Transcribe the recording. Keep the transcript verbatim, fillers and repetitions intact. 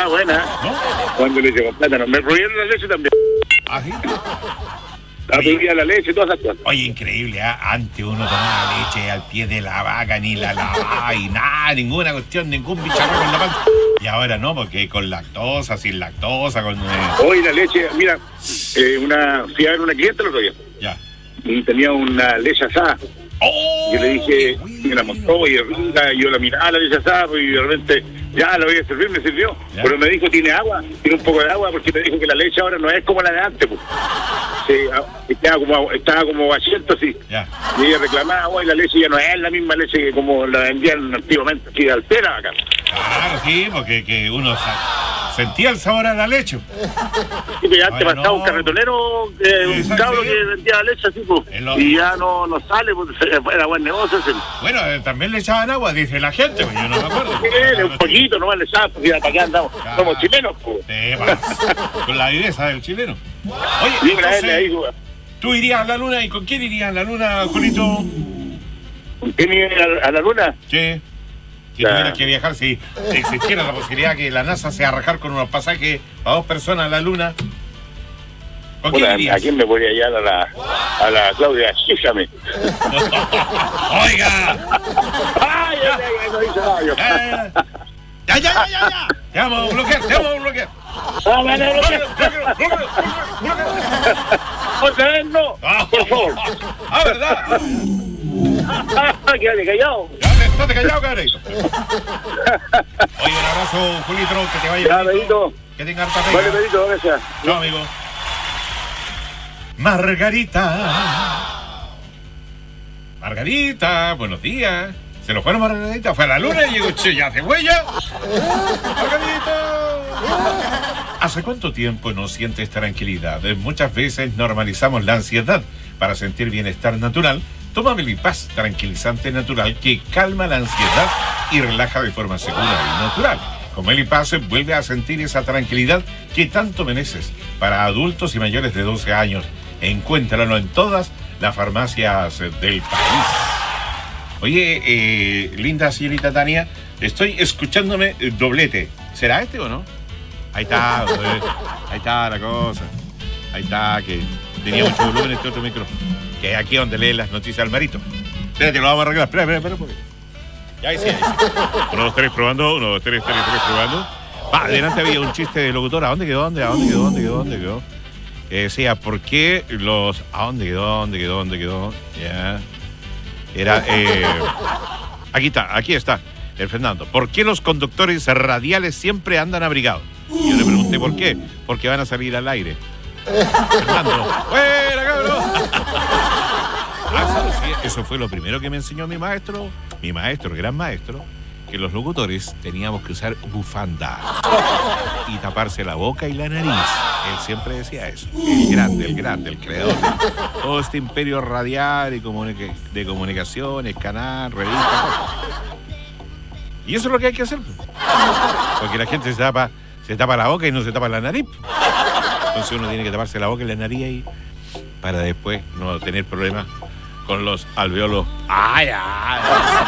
Ah, buena. ¿No? Cuando leche con plátano. Me prohibieron la leche también. ¿Ah, sí? La prohibida la leche y todas esas cosas. Oye, increíble, ¿eh? Antes uno tomaba leche al pie de la vaca, ni la lavaba y nada, ninguna cuestión, ningún bicharraco en la panza. Y ahora no, porque con lactosa, sin lactosa, con... Eh... Hoy la leche, mira, eh, una, fui a ver una cliente el otro día. Ya. Y tenía una leche asada. ¡Oh! Yo le dije, Bueno. me la mostró y rica, y yo la miraba la leche asada, y de repente, ya la voy a servir, me sirvió. ¿Ya? Pero me dijo, tiene agua, tiene un poco de agua, porque me dijo que la leche ahora no es como la de antes, pues. Sí, estaba como, estaba como asiento así. Ya. Y ella reclamaba agua y la leche ya no es la misma leche que como la vendían antiguamente, aquí de altera acá. Claro, sí, porque que uno sa- sentía el sabor a la leche. Sí, que antes Ahora pasaba no. un carretonero, eh, un Exacto, cabro sí. que vendía leche así, pues, Es lo- y ya no, no sale, pues era buen negocio ese. Bueno, eh, también le echaban agua, dice la gente, pues yo no me acuerdo. Sí, un poquito nomás le echaba, pues ya para acá andamos, Claro. somos chilenos, pues. Sí, vas, con la viveza del chileno. Oye, Y una vez le entonces, digo, ¿tú irías a la luna y con quién irías a la luna, Julito? ¿quién iba a la, a la luna? Sí. Si Ya. tuvieras que viajar, si existiera la posibilidad que la NASA se arrajar con unos pasajes para dos personas a la luna, ¿con quién Puta, irías? ¿a quién me podría llevar a la, a la Claudia Schíjame? ¡Oiga! ¡Ay, ya, ya, ya, no hice nada yo! ¡Ya, ya, ya, ya, ya! ya. Te vamos a bloquear, te vamos a bloquear. ¡Ah, bueno, no, Bloquealo, bloquealo, bloquealo, bloquealo. otra vez no! Ah, ¡Por favor! ah, ¿verdad? ¡Quédate callado! Dale, estate callado, cabrito. Oye, un abrazo, Julito, que te vaya Ya, bien. Pedrito. Que tenga harta Vale, pega. Pedrito, gracias. Chao, amigo. Margarita. Margarita, buenos días. ¿Se lo fueron Margarita? Fue a la luna y llegó che, ya hace huella. Margarita. ¿Hace cuánto tiempo no sientes tranquilidad? Muchas veces normalizamos la ansiedad. Para sentir bienestar natural, toma Melipaz, tranquilizante natural que calma la ansiedad y relaja de forma segura y natural. Con Melipaz vuelve a sentir esa tranquilidad que tanto mereces. Para adultos y mayores de doce años, encuéntralo en todas las farmacias del país. Oye, eh, linda señorita Tania, estoy escuchándome eh, doblete. ¿Será este o no? Ahí está, eh, ahí está la cosa. Ahí está, que tenía mucho volumen este otro micrófono. Que es aquí donde lee las noticias al marito. Espérate, lo vamos a arreglar. Espera, espera, espera. espera. Ya, ahí sí, ahí sí. Uno, dos, tres, probando. Uno, dos, tres, tres, tres, probando. Va, adelante había un chiste de locutor. ¿A dónde quedó? ¿A dónde? ¿A dónde quedó? ¿A dónde quedó? ¿A dónde quedó? Que decía, ¿por qué los... ¿A dónde quedó? ¿A dónde quedó? ¿A dónde quedó? Ya. Era... Eh... Aquí está, aquí está. El Fernando. ¿Por qué los conductores radiales siempre andan abrigados? Y yo le pregunté por qué. Porque van a salir al aire. Fernando. ¡Fuera, cabrón! Ah, sí, eso fue lo primero que me enseñó mi maestro, mi maestro, el gran maestro, que los locutores teníamos que usar bufanda y taparse la boca y la nariz. Él siempre decía eso. El grande, el grande, el creador de todo este imperio radial y comunica- de comunicaciones, canal, revista. Y eso es lo que hay que hacer. Porque la gente se tapa, se tapa la boca y no se tapa la nariz. Entonces uno tiene que taparse la boca y la nariz ahí para después no tener problemas con los alveolos. ¡Ay, ay!